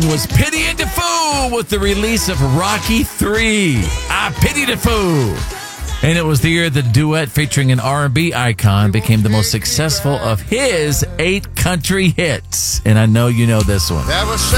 was Pity and Defoe with the release of Rocky III. Pity Defoe. And it was the year the duet featuring an R&B icon became the most successful of his 8 country hits. And I know you know this one. There was